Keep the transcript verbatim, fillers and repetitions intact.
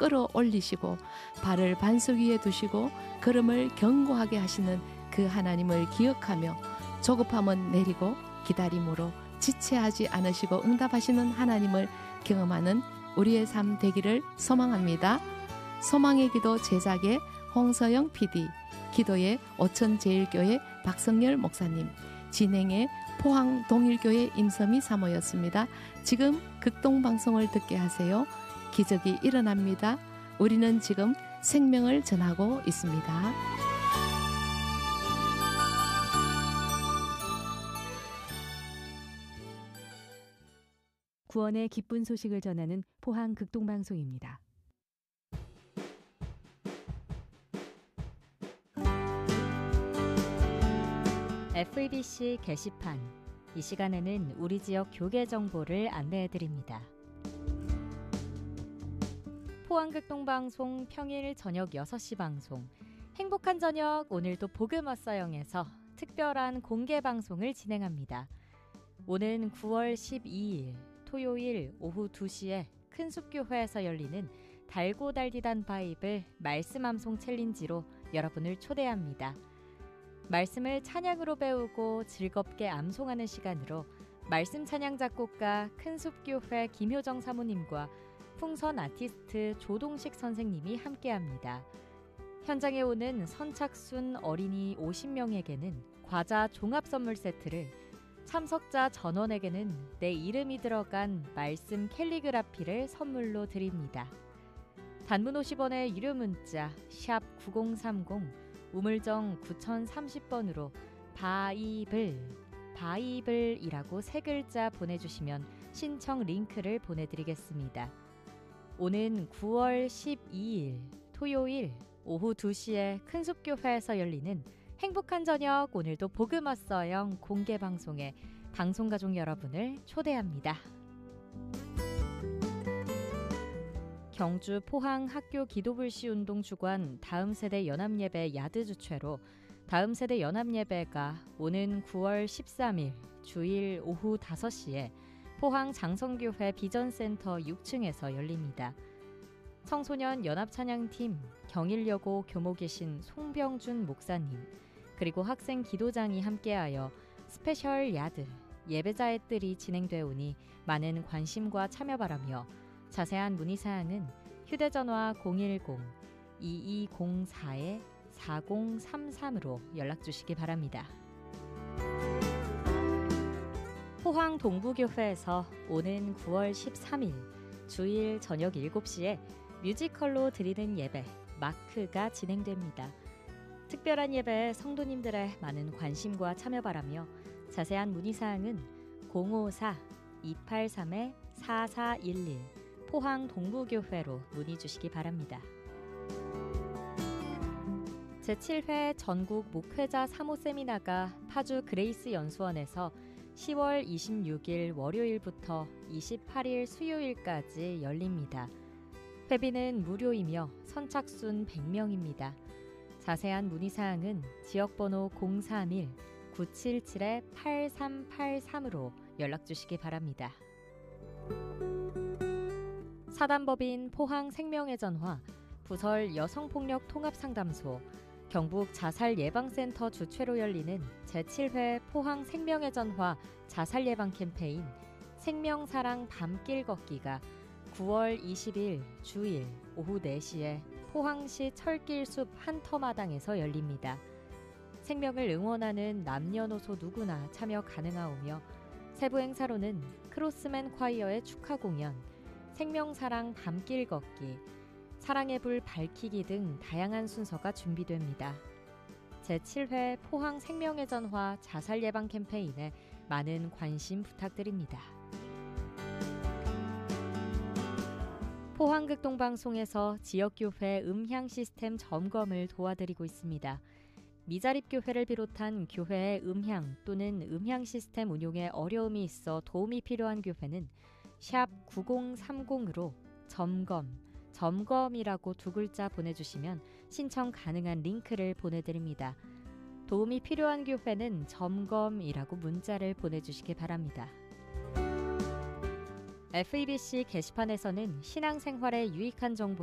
끌어올리시고 발을 반석 위에 두시고 걸음을 견고하게 하시는 그 하나님을 기억하며 조급함은 내리고 기다림으로 지체하지 않으시고 응답하시는 하나님을 경험하는 우리의 삶 되기를 소망합니다. 소망의 기도 제작의 홍서영 피디, 기도의 오천제일교회 박성열 목사님, 진행의 포항 동일교회 임서미 사모였습니다. 지금 극동방송을 듣게 하세요. 기적이 일어납니다. 우리는 지금 생명을 전하고 있습니다. 구원의 기쁜 소식을 전하는 포항 극동방송입니다. 에프이비씨 게시판, 이 시간에는 우리 지역 교계 정보를 안내해드립니다. 포항극동방송 평일 저녁 여섯 시 방송, 행복한 저녁 오늘도 복음 왔어영에서 특별한 공개 방송을 진행합니다. 오는 구월 십이일 토요일 오후 두 시에 큰숲교회에서 열리는 달고 달디단 바이블 말씀 암송 챌린지로 여러분을 초대합니다. 말씀을 찬양으로 배우고 즐겁게 암송하는 시간으로 말씀 찬양 작곡가 큰숲교회 김효정 사모님과 풍선 아티스트 조동식 선생님이 함께합니다. 현장에 오는 선착순 어린이 오십 명에게는 과자 종합 선물 세트를, 참석자 전원에게는 내 이름이 들어간 말씀 캘리그라피를 선물로 드립니다. 단문 오십 원의 유료 문자 샵 구공삼공, 우물정 구공삼공 번으로 바이블, 바이블이라고 세 글자 보내주시면 신청 링크를 보내드리겠습니다. 오는 구월 십이일 토요일 오후 두 시에 큰숲교회에서 열리는 행복한 저녁 오늘도 복음 왔어영 공개 방송에 방송가족 여러분을 초대합니다. 경주 포항 학교 기도불시 운동 주관 다음 세대 연합예배 야드 주최로 다음 세대 연합예배가 오는 구월 십삼일 주일 오후 다섯 시에 포항 장성교회 비전센터 육 층에서 열립니다. 청소년 연합찬양팀, 경일여고 교목이신 송병준 목사님, 그리고 학생 기도장이 함께하여 스페셜 야드, 예배자의 뜰이 진행되오니 많은 관심과 참여 바라며 자세한 문의사항은 휴대전화 공일공 이이공사 사공삼삼으로 연락주시기 바랍니다. 포항 동부교회에서 오는 구월 십삼일 주일 저녁 일곱 시에 뮤지컬로 드리는 예배 마크가 진행됩니다. 특별한 예배에 성도님들의 많은 관심과 참여 바라며 자세한 문의사항은 공오사 이팔삼 사사일일 포항 동부교회로 문의 주시기 바랍니다. 제칠 회 전국 목회자 사모 세미나가 파주 그레이스 연수원에서 시월 이십육일 월요일부터 이십팔일 수요일까지 열립니다. 회비는 무료이며 선착순 백 명입니다. 자세한 문의사항은 지역번호 공삼일 구칠칠 팔삼팔삼으로 연락주시기 바랍니다. 사단법인 포항 생명의 전화, 부설 여성폭력 통합상담소, 경북 자살예방센터 주최로 열리는 제칠 회 포항 생명의 전화 자살예방 캠페인 생명사랑 밤길 걷기가 구월 이십일 주일 오후 네 시에 포항시 철길숲 한터마당에서 열립니다. 생명을 응원하는 남녀노소 누구나 참여 가능하오며 세부 행사로는 크로스맨 콰이어의 축하 공연, 생명사랑 밤길 걷기, 사랑의 불 밝히기 등 다양한 순서가 준비됩니다. 제칠 회 포항 생명의 전화 자살 예방 캠페인에 많은 관심 부탁드립니다. 포항극동방송에서 지역교회 음향 시스템 점검을 도와드리고 있습니다. 미자립교회를 비롯한 교회의 음향 또는 음향 시스템 운용에 어려움이 있어 도움이 필요한 교회는 샵 구공삼공으로 점검, 점검이라고 두 글자 보내주시면 신청 가능한 링크를 보내드립니다. 도움이 필요한 교회는 점검이라고 문자를 보내주시기 바랍니다. 에프이비씨 게시판에서는 신앙생활에 유익한 정보